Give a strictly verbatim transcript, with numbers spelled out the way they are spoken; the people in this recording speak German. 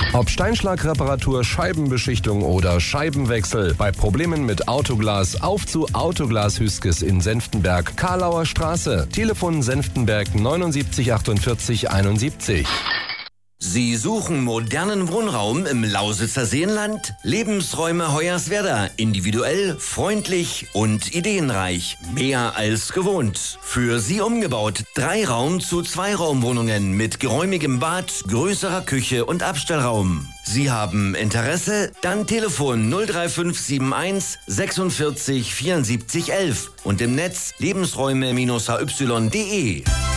Ob Steinschlagreparatur, Scheibenbeschichtung oder Scheibenwechsel. Bei Problemen mit Autoglas auf zu Autoglas Hüskes in Senftenberg, Karlauer Straße. Telefon Senftenberg neunundsiebzig achtundvierzig einundsiebzig. Sie suchen modernen Wohnraum im Lausitzer Seenland? Lebensräume Hoyerswerda. Individuell, freundlich und ideenreich. Mehr als gewohnt. Für Sie umgebaut. Drei Raum zu Zwei Raumwohnungen mit geräumigem Bad, größerer Küche und Abstellraum. Sie haben Interesse? Dann Telefon null drei fünf sieben eins sechsundvierzig vierundsiebzig elf und im Netz lebensräume Bindestrich h y punkt de.